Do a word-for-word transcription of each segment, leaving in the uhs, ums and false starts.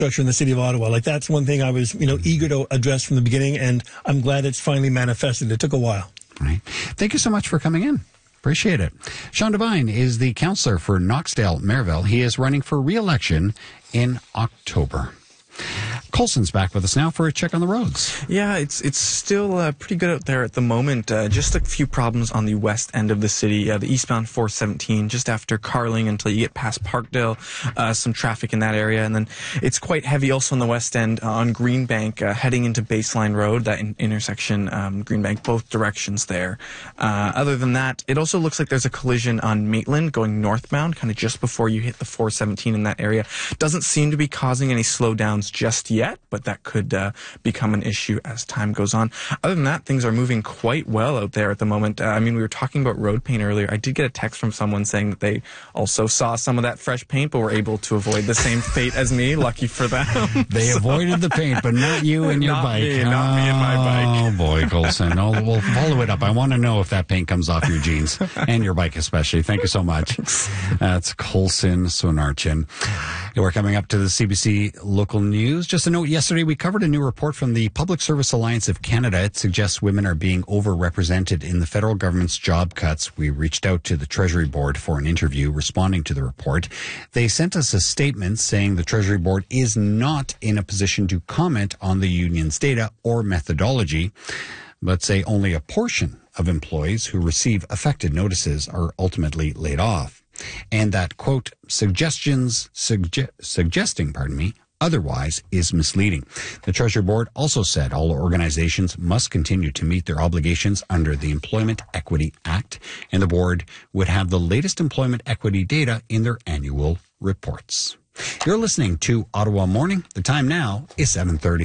infrastructure in the city of Ottawa. Like, that's one thing I was, you know, eager to address from the beginning, and I'm glad it's finally manifested. It took a while. Right. Thank you so much for coming in. Appreciate it. Sean Devine is the councillor for Knoxdale-Merivale. He is running for re-election in October. Colson's back with us now for a check on the roads. Yeah, it's it's still uh, pretty good out there at the moment. Uh, just a few problems on the west end of the city. Uh, the eastbound four seventeen, just after Carling until you get past Parkdale. Uh, some traffic in that area. And then it's quite heavy also on the west end uh, on Greenbank, uh, heading into Baseline Road, that in- intersection, um, Greenbank, both directions there. Uh, other than that, it also looks like there's a collision on Maitland going northbound, kind of just before you hit the four seventeen in that area. Doesn't seem to be causing any slowdowns just yet. Yet, but that could uh, become an issue as time goes on. Other than that, things are moving quite well out there at the moment. Uh, I mean, we were talking about road paint earlier. I did get a text from someone saying that they also saw some of that fresh paint, but were able to avoid the same fate as me. Lucky for them. They so. avoided the paint, but not you and your not bike. Me, not me and my bike. Oh, boy, Colson. Oh, we'll follow it up. I want to know if that paint comes off your jeans and your bike especially. Thank you so much. That's Colson Sonarchin. We're coming up to the C B C local news. Just a note, yesterday we covered a new report from the Public Service Alliance of Canada. It suggests women are being overrepresented in the federal government's job cuts. We reached out to the Treasury Board for an interview responding to the report. They sent us a statement saying the Treasury Board is not in a position to comment on the union's data or methodology, but say only a portion of employees who receive affected notices are ultimately laid off. And that, quote, suggestions, suge- suggesting, pardon me, otherwise is misleading. The Treasury Board also said all organizations must continue to meet their obligations under the Employment Equity Act, and the board would have the latest employment equity data in their annual reports. You're listening to Ottawa Morning. The time now is seven thirty.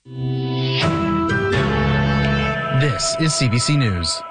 This is C B C News.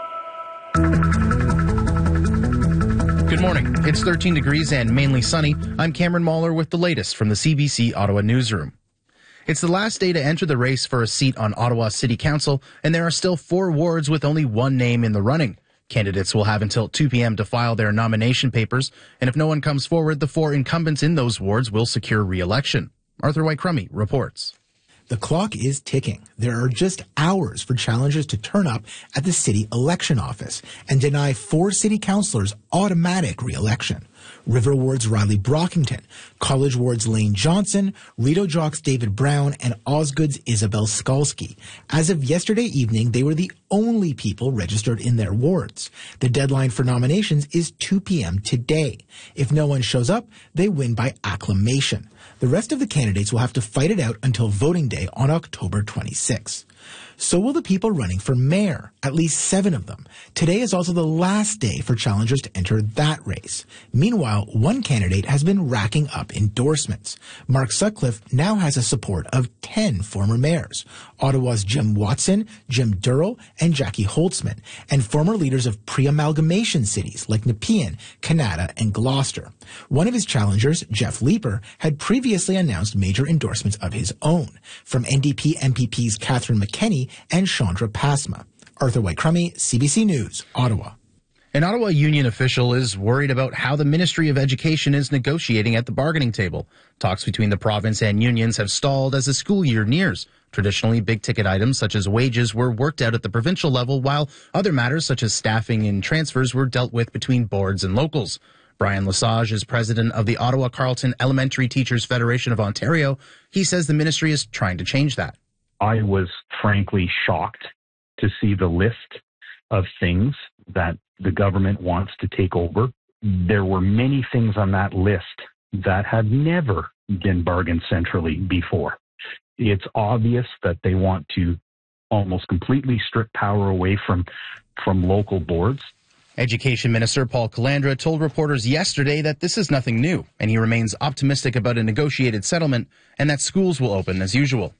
Good morning. It's thirteen degrees and mainly sunny. I'm Cameron Mahler with the latest from the C B C Ottawa newsroom. It's the last day to enter the race for a seat on Ottawa City Council, and there are still four wards with only one name in the running. Candidates will have until two p.m. to file their nomination papers, and if no one comes forward, the four incumbents in those wards will secure re-election. Arthur White-Crummey reports. The clock is ticking. There are just hours for challengers to turn up at the city election office and deny four city councillors automatic re-election. River Ward's Riley Brockington, College Ward's Lane Johnson, Rideau Jock's David Brown, and Osgood's Isabel Skalski. As of yesterday evening, they were the only people registered in their wards. The deadline for nominations is two p.m. today. If no one shows up, they win by acclamation. The rest of the candidates will have to fight it out until voting day on October twenty-sixth. So will the people running for mayor, at least seven of them. Today is also the last day for challengers to enter that race. Meanwhile, one candidate has been racking up endorsements. Mark Sutcliffe now has a support of ten former mayors. Ottawa's Jim Watson, Jim Durrell, and Jackie Holtzman, and former leaders of pre-amalgamation cities like Nepean, Canada, and Gloucester. One of his challengers, Jeff Leeper, had previously announced major endorsements of his own, from N D P M P Ps Catherine McKenney and Chandra Pasma. Arthur White-Crummey, C B C News, Ottawa. An Ottawa union official is worried about how the Ministry of Education is negotiating at the bargaining table. Talks between the province and unions have stalled as the school year nears. Traditionally, big-ticket items such as wages were worked out at the provincial level, while other matters such as staffing and transfers were dealt with between boards and locals. Brian Lesage is president of the Ottawa Carleton Elementary Teachers Federation of Ontario. He says the ministry is trying to change that. I was frankly shocked to see the list of things that the government wants to take over. There were many things on that list that had never been bargained centrally before. It's obvious that they want to almost completely strip power away from, from local boards. Education Minister Paul Calandra told reporters yesterday that this is nothing new, and he remains optimistic about a negotiated settlement and that schools will open as usual.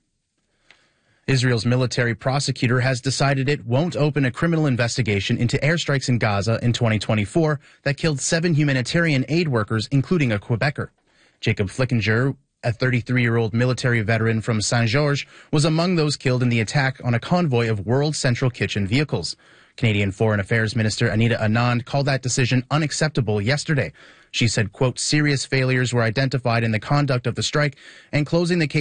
Israel's military prosecutor has decided it won't open a criminal investigation into airstrikes in Gaza in twenty twenty-four that killed seven humanitarian aid workers, including a Quebecer. Jacob Flickinger, a thirty-three-year-old military veteran from Saint-Georges, was among those killed in the attack on a convoy of World Central Kitchen vehicles. Canadian Foreign Affairs Minister Anita Anand called that decision unacceptable yesterday. She said, quote, serious failures were identified in the conduct of the strike, and closing the case